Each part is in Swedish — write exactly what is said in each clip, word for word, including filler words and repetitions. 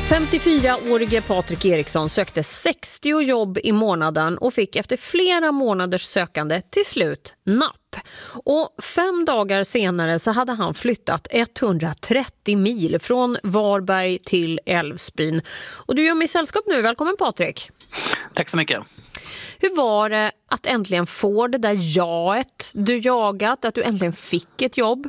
femtiofyraårige Patrik Eriksson sökte sextio jobb i månaden och fick efter flera månaders sökande till slut napp. Och fem dagar senare så hade han flyttat etthundratrettio mil från Varberg till Älvsbyn. Och du gör mig sällskap nu. Välkommen Patrik. Tack så mycket. Hur var det att äntligen få det där jaet du jagat, att du äntligen fick ett jobb?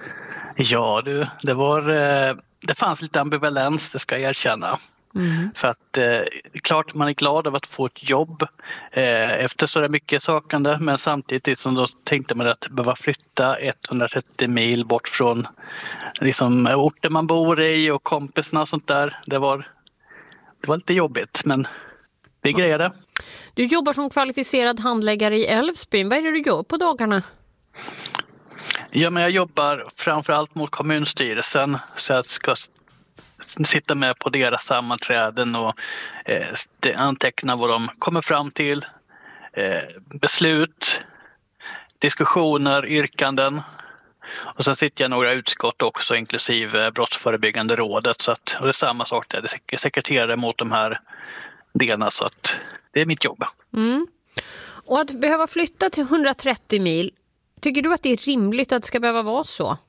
Ja du, det var... Eh... Det fanns lite ambivalens, det ska jag erkänna. Mm. För att eh, klart man är glad över att få ett jobb eh, efter så är det mycket sakande, men samtidigt som då tänkte man att behöva flytta etthundratrettio mil bort från liksom, orten man bor i och kompisarna och sånt där. Det var, det var lite jobbigt, men vi grejade. Du jobbar som kvalificerad handläggare i Älvsbyn. Vad är det du gör på dagarna? Ja, men jag jobbar framförallt mot kommunstyrelsen så jag ska sitta med på deras sammanträden och eh, anteckna vad de kommer fram till. Eh, beslut, diskussioner, yrkanden. Och sen sitter jag i några utskott också, inklusive Brottsförebyggande rådet. Så att, och det är samma sak där, det är sekreterare mot de här delarna, så att det är mitt jobb. Mm. Och att behöva flytta till etthundratrettio mil, tycker du att det är rimligt att det ska behöva vara så?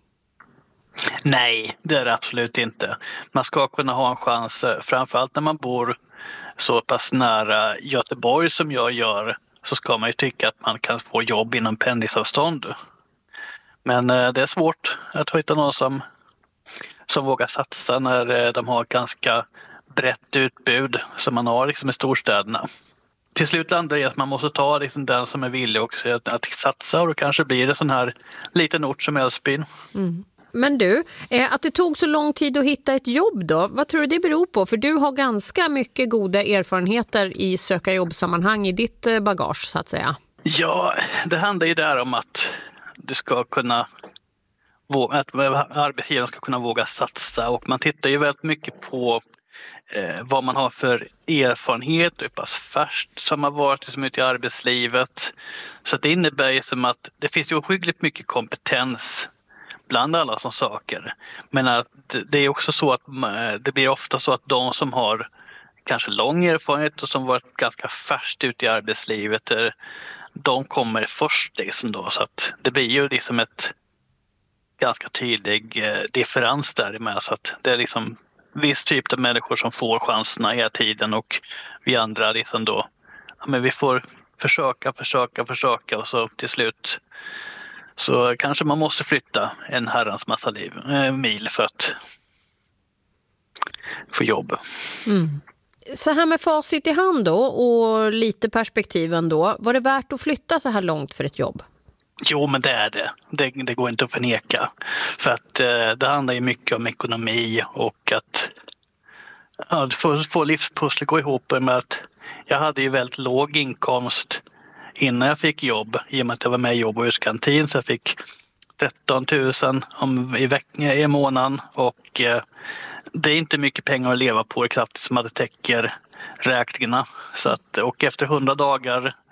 Nej, det är det absolut inte. Man ska kunna ha en chans, framförallt när man bor så pass nära Göteborg som jag gör, så ska man ju tycka att man kan få jobb inom pendlingsavstånd. Men det är svårt att hitta någon som, som vågar satsa när de har ett ganska brett utbud som man har liksom i storstäderna. Till slut landar det i att man måste ta liksom den som är villig också att, att satsa, och då kanske blir det sån här liten ort som Älvsbyn. Mm. Men du, eh, att det tog så lång tid att hitta ett jobb då, vad tror du det beror på? För du har ganska mycket goda erfarenheter i söka jobbsammanhang i ditt eh, bagage så att säga. Ja, det handlar ju där om att du ska kunna att arbetsgivaren ska kunna våga satsa, och man tittar ju väldigt mycket på Eh, vad man har för erfarenhet, hur pass färskt som har varit liksom ute i arbetslivet. Så det innebär ju som att det finns ju ohyggligt mycket kompetens bland alla som saker. Men att det är också så att det blir ofta så att de som har kanske lång erfarenhet och som varit ganska färskt ute i arbetslivet, de kommer först liksom då. Så att det blir ju liksom ett ganska tydlig differens däremellan, så att det är liksom viss typ av människor som får chanserna hela tiden, och vi andra liksom då, ja, men vi får försöka, försöka, försöka, och så till slut så kanske man måste flytta en herrans massa liv, eh, mil för att få jobb. Mm. Så här med facit i hand då och lite perspektiven då, var det värt att flytta så här långt för ett jobb? Jo, men det är det. Det, det går inte att förneka. För att eh, det handlar ju mycket om ekonomi och att ja, få, få livspusslet gå ihop med att jag hade ju väldigt låg inkomst innan jag fick jobb. I och med att jag var med i jobb- och huskantin, så jag fick tretton tusen om, i veckan i månaden. Och eh, det är inte mycket pengar att leva på, det knappt som att det täcker räkningarna. Så att, och efter hundra dagar